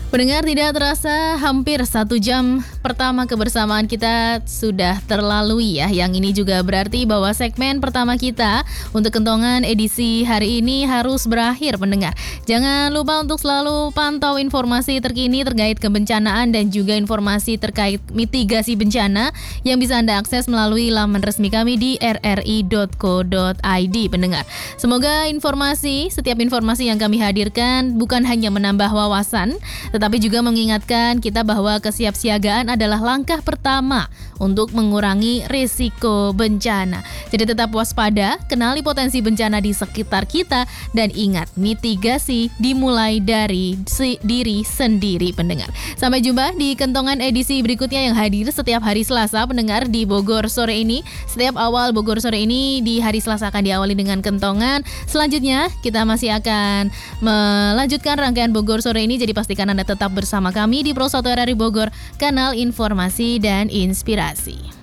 Pendengar, tidak terasa hampir 1 jam pertama kebersamaan kita sudah terlalui ya. Yang ini juga berarti bahwa segmen pertama kita untuk Kentongan edisi hari ini harus berakhir, pendengar. Jangan lupa untuk selalu pantau informasi terkini terkait kebencanaan dan juga informasi terkait mitigasi bencana yang bisa Anda akses melalui laman resmi kami di rri.co.id, pendengar. Semoga setiap informasi yang kami hadirkan bukan hanya menambah wawasan, tetapi juga mengingatkan kita bahwa kesiapsiagaan adalah langkah pertama untuk mengurangi risiko bencana. Jadi tetap waspada, kenali potensi bencana di sekitar kita, dan ingat, mitigasi dimulai dari diri sendiri, pendengar. Sampai jumpa di Kentongan edisi berikutnya yang hadir setiap hari Selasa, pendengar, di Bogor sore ini. Setiap awal Bogor sore ini di hari Selasa akan diawali dengan Kentongan. Selanjutnya kita masih akan melanjutkan rangkaian Bogor sore ini, jadi pastikan Anda tetap bersama kami di Pro 1 RRI Bogor, kanal informasi dan inspirasi.